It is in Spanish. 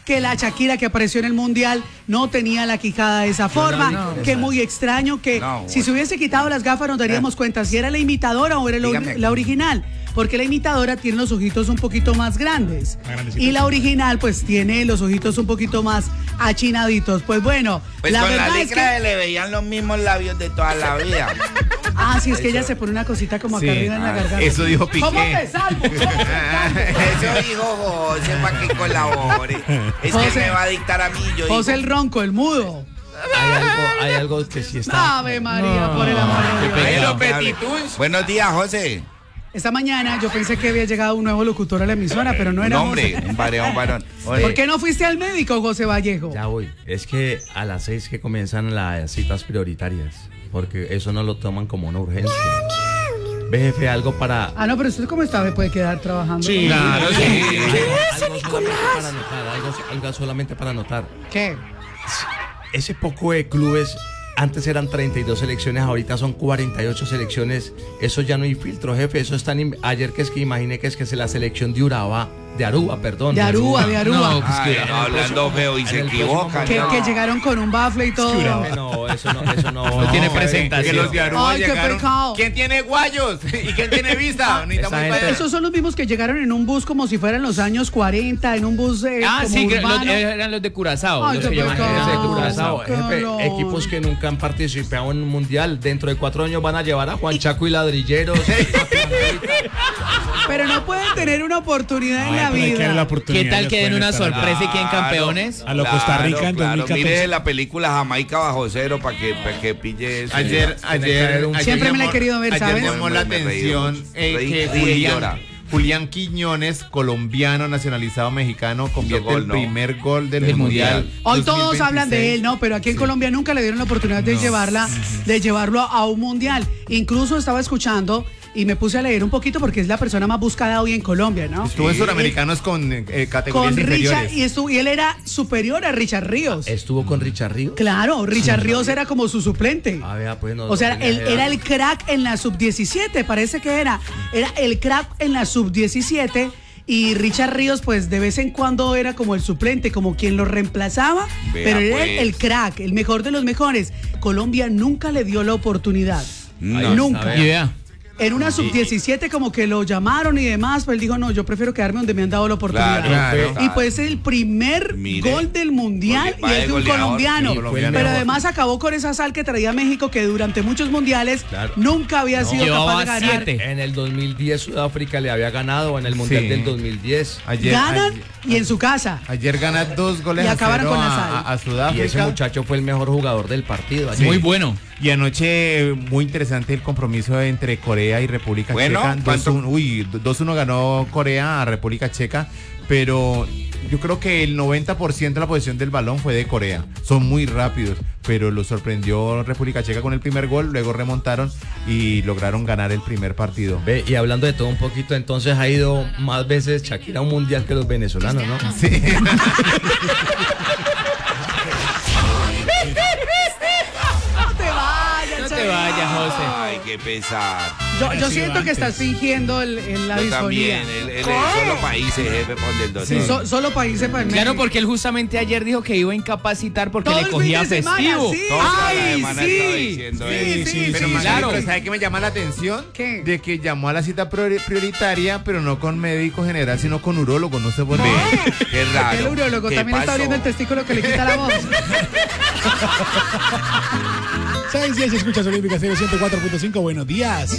que la Shakira que apareció en el Mundial no tenía la quijada de esa forma, que muy extraño, que si se hubiese quitado las gafas nos daríamos cuenta si era la imitadora o era la original. Porque la imitadora tiene los ojitos un poquito más grandes. Y la original, pues, tiene los ojitos un poquito más achinaditos. Pues bueno, pues la con verdad la es que le veían los mismos labios de toda la vida. sí, es que ella se pone una cosita como acá arriba en la garganta. Eso dijo Piqué. ¿Cómo te salvo? Eso dijo José para que colabore. Es José, que me va a dictar a mí. José el ronco, el mudo. Hay algo que sí está. Ave María, por el amor de Dios. Buenos días, José. Esta mañana yo pensé que había llegado un nuevo locutor a la emisora, pero no era José. Un varón. Oye, ¿por qué no fuiste al médico, José Vallejo? Ya voy. Es que a las 6 que comienzan las citas prioritarias, porque eso no lo toman como una urgencia. Ve, jefe, algo para... no, pero usted como está, puede quedar trabajando. Sí, claro, sí. Nicolás? Algo solamente para anotar. ¿Qué? Ese poco de clubes... Antes eran 32 selecciones, ahorita son 48 selecciones. Eso ya no hay filtro, jefe. Eso está ayer que es que imaginé que es la selección de Aruba, perdón. De Aruba. No, pues que hablando feo y se equivocan. Que llegaron con un bafle y todo. No, eso no. No tiene presentación. Que los de Aruba llegaron. ¿Quién tiene guayos? ¿Y quién tiene visa? Esos son los mismos que llegaron en un bus como si fueran los años 40, en un bus sí, eran los de Curazao. Ay, los que llevan de Curazao. Jefe, equipos que nunca han participado en un mundial, dentro de 4 años van a llevar a Juan Chaco y Ladrilleros. Pero no pueden tener una oportunidad en la vida. ¿Qué tal que den una sorpresa y queden campeones? A lo Costa Rica en 2014. Mire la película Jamaica bajo cero para que pille eso. Ayer siempre me la he querido ver, ¿sabes? Ayer llamó la atención que Julián Quiñones, colombiano nacionalizado mexicano, convierte el primer gol del mundial. Hoy todos hablan de él, ¿no? Pero aquí en Colombia nunca le dieron la oportunidad de llevarlo a un mundial. Incluso estaba escuchando y me puse a leer un poquito porque es la persona más buscada hoy en Colombia, ¿no? Estuvo en Suramericanos con categorías inferiores. Richard, y él era superior a Richard Ríos. ¿Estuvo con Richard Ríos? Claro, Richard Ríos era como su suplente. Pues no, o sea, él era el crack en la sub-17, parece que era el crack en la sub-17. Y Richard Ríos, pues de vez en cuando era como el suplente, como quien lo reemplazaba, pero era el crack, el mejor de los mejores. Colombia nunca le dio la oportunidad. Nunca. En una sub-17 como que lo llamaron y demás, pero él dijo, no, yo prefiero quedarme donde me han dado la oportunidad. Claro. Y pues el primer gol del mundial y es de un colombiano. Pero además acabó con esa sal que traía México, que durante muchos mundiales nunca había sido capaz de ganar. En el 2010 Sudáfrica le había ganado en el mundial del 2010. Ganan y en su casa. Ayer gana 2 goles y acabaron con la sal. A Sudáfrica. Y ese muchacho fue el mejor jugador del partido. Muy bueno. Y anoche muy interesante el compromiso entre Corea y República Checa. 2-1 ganó Corea a República Checa, pero yo creo que el 90% de la posesión del balón fue de Corea. Son muy rápidos, pero lo sorprendió República Checa con el primer gol, luego remontaron y lograron ganar el primer partido. Ve, y hablando de todo un poquito, entonces ha ido más veces Shakira a un mundial que los venezolanos, ¿no? Sí. No te vayas, José. Ay, qué pesar. Yo siento que estás fingiendo la disfonía. Él solo países, jefe, por el Sí, solo países para el Claro, porque él justamente ayer dijo que iba a incapacitar porque le cogía festivo. Sí. ¡Ay, sí! Pero claro, ¿sabe qué me llama la atención? ¿Qué? De que llamó a la cita prioritaria, pero no con médico general, sino con urólogo, no sé por qué. Qué raro. El urólogo también está abriendo el testículo que le quita la voz. 6 días, escuchas Olímpica 104.5, buenos días.